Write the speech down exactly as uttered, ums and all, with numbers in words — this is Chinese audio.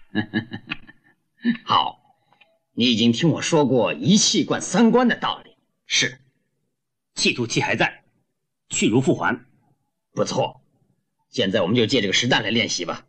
好，你已经听我说过一气贯三关的道理。 是，气度气还在，去如复还。 不错，现在我们就借这个实弹来练习吧。